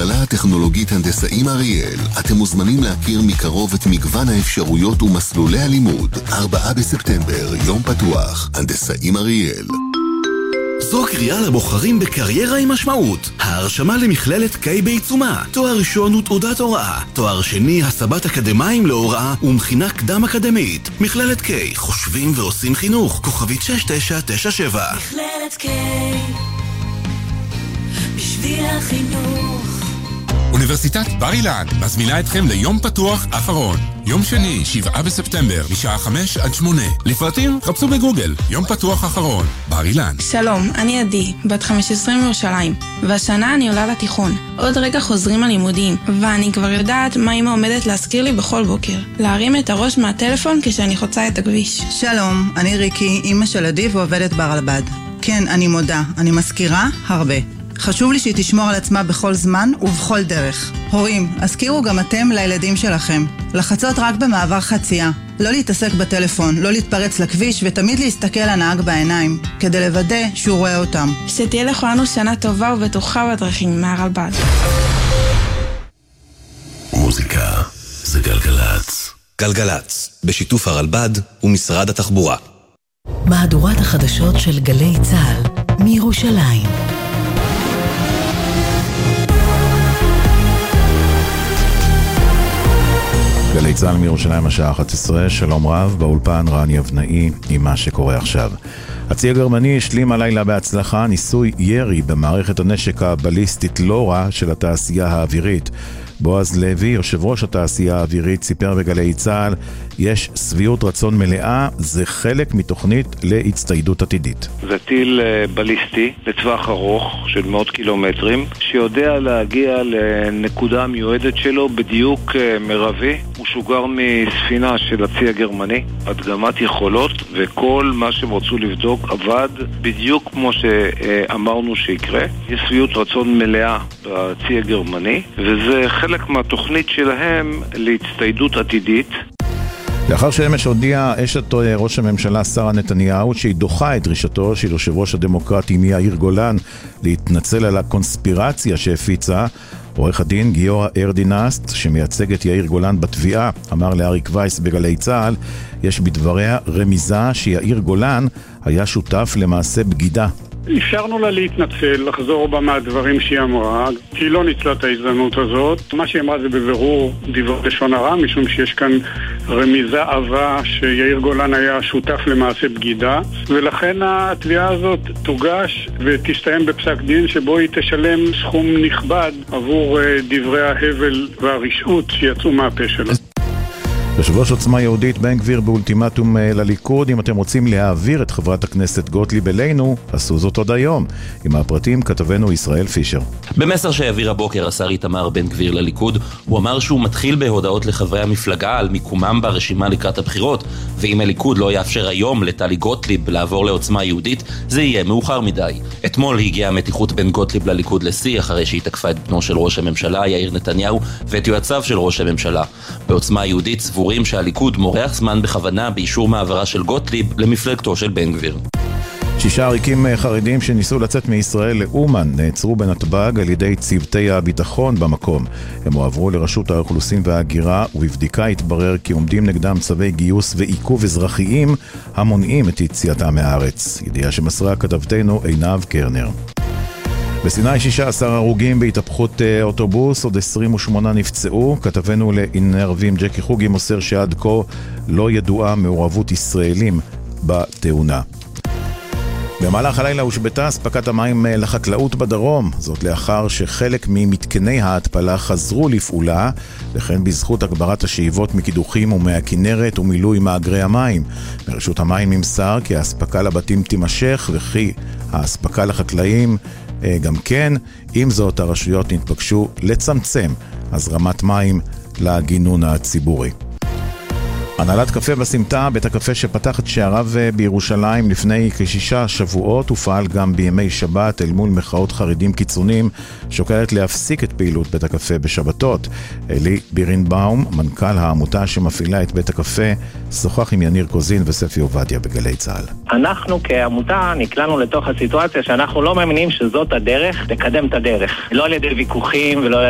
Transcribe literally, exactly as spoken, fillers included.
במכללה הטכנולוגית הנדסאים אריאל אתם מוזמנים להכיר מקרוב את מגוון האפשרויות ומסלולי הלימוד. ארבעה בספטמבר, יום פתוח, הנדסאים אריאל. זו קריאה לבוחרים בקריירה עם משמעות. ההרשמה למכללת קיי בעיצומה. תואר ראשון ותעודת הוראה. תואר שני, הסבת אקדמיים להוראה ומכינה קדם אקדמית. מכללת קיי, חושבים ועושים חינוך. כוכבית שש תשע תשע שבע. מכללת קיי, בשביל החינוך. אוניברסיטת בר אילן מזמינה אתכם ליום פתוח אחרון. יום שני, שבעה בספטמבר, משעה חמש עד שמונה. לפרטים, חפשו בגוגל. יום פתוח אחרון, בר אילן. שלום, אני עדי, בת חמש עשרה מירושלים, והשנה אני עולה לתיכון. עוד רגע חוזרים הלימודים, ואני כבר יודעת מה אמא עומדת להזכיר לי בכל בוקר. להרים את הראש מהטלפון כשאני חוצה את הכביש. שלום, אני ריקי, אמא של עדי ועובדת ברלב"ד. כן, אני מודה, אני מזכירה הרבה. חשוב לי שהיא תשמור על עצמה בכל זמן ובכל דרך. הורים, הזכירו גם אתם לילדים שלכם. לחצות רק במעבר חצייה. לא להתעסק בטלפון, לא להתפרץ לכביש ותמיד להסתכל לנהג בעיניים, כדי לוודא שהוא רואה אותם. שתהיה לכולנו שנה טובה ובטוחה בדרכים מהרלב"ד. מוזיקה זה גלגלץ. גלגלץ, בשיתוף הרלב"ד ומשרד התחבורה. מהדורת החדשות של גלי צה"ל מירושלים. גלי צה"ל מירושלים השעה אחת עשרה, שלום רב, באולפן רן יבנאי עם מה שקורה עכשיו. הצי הגרמני השלים הלילה בהצלחה ניסוי ירי במערכת הנשק הבליסטית לורה של התעשייה האווירית. בועז לוי, יושב ראש התעשייה האווירית, סיפר בגלי צה"ל, יש סביעות רצון מלאה, זה חלק מתוכנית להצטיידות עתידית. זה טיל בליסטי לטווח ארוך של מאות קילומטרים, שיודע להגיע לנקודה מיועדת שלו בדיוק מרבי. הוא שוגר מספינה של הצי הגרמני, הדגמת יכולות, וכל מה שהם רצו לבדוק עבד בדיוק כמו שאמרנו שיקרה. יש סביעות רצון מלאה בצי הגרמני, וזה חלק מהתוכנית שלהם להצטיידות עתידית. לאחר שאמש הודיע אשת ראש הממשלה שרה נתניהו שהיא דוחה את דרישתו של יושב ראש הדמוקרטים יאיר גולן להתנצל על הקונספירציה שהפיצה, עורך הדין גיורא ארדינסט שמייצג את יאיר גולן בתביעה אמר לאריק וייס בגלי צה"ל, יש בדבריה רמיזה שיאיר גולן היה שותף למעשה בגידה. אפשרנו לה להתנצל, לחזור בה מהדברים שהיא אמרה, כי היא לא ניצלה את ההזדמנות הזאת. מה שהיא אמרה זה בבירור דברי לשון הרע, משום שיש כאן רמיזה עבה שיאיר גולן היה שותף למעשה בגידה, ולכן התביעה הזאת תוגש ותסתיים בפסק דין שבו היא תשלם סכום נכבד עבור דברי ההבל והרשעות שיצאו מהפה שלה. יושב ראש עוצמה יהודית בן גביר באולטימטום לליכוד, אם אתם רוצים להעביר את חברת הכנסת גוטליב אלינו, עשו זאת עוד היום. עם הפרטים כתבנו ישראל פישר. במסר שהעביר הבוקר השר איתמר בן גביר לליכוד, הוא אמר שהוא מתחיל בהודעות לחברי המפלגה על מיקומם ברשימה לקראת הבחירות, ואם הליכוד לא יאפשר היום לטלי גוטליב לעבור לעוצמה יהודית, זה יהיה מאוחר מדי. אתמול הגיעה המתיחות בין גוטליב לליכוד לשיא, אחרי שהיא תקפה את בנו של ראש הממשלה יאיר נתניהו ואת יועציו של ראש הממשלה. בעוצמה יהודית סבורים שהליכוד מורח זמן בכוונה באישור מעברה של גוטליב למפלגתו של בן גביר. שישה עריקים חרדים שניסו לצאת מישראל לאומן נעצרו בנתב"ג על ידי צוותי הביטחון במקום. הם הועברו לרשות האוכלוסין וההגירה, ובבדיקה התברר כי עומדים נגדם צווי גיוס ועיכוב אזרחיים המונעים את יציאתם מהארץ. ידיעה שמסרה כתבתנו עינב קרנר. בסיני שישה עשר הרוגים בהתהפכות אוטובוס, עוד עשרים ושמונה נפצעו. כתבנו לענייני ערבים ג'קי חוגי מוסר שעד כה לא ידועה מעורבות ישראלים בתאונה. במהלך הלילה הושבתה אספקת המים לחקלאות בדרום, זאת לאחר שחלק ממתקני ההתפלה חזרו לפעולה, וכן בזכות הגברת השאיבות מקידוחים ומהכנרת ומילוי מאגרי המים. ברשות המים נמסר כי האספקה לבתים תימשך וכי האספקה לחקלאים גם כן. עם זאת הרשויות נתבקשו לצמצם הזרמת מים לגינון הציבורי. הנהלת קפה בסמטה, בית הקפה שפתח את שעריו בירושלים לפני כשישה שבועות ופעל גם בימי שבת אל מול מחאות חרדים קיצוניים, שוקלת להפסיק את פעילות בית הקפה בשבתות. אלי בירנבאום, מנכ"ל העמותה שמפעילה את בית הקפה, שוחח עם יניר קוזין וספי עובדיה בגלי צה"ל. אנחנו כעמותה נקלענו לתוך הסיטואציה שאנחנו לא מאמינים שזאת הדרך לקדם את הדרך, לא על ידי ויכוחים ולא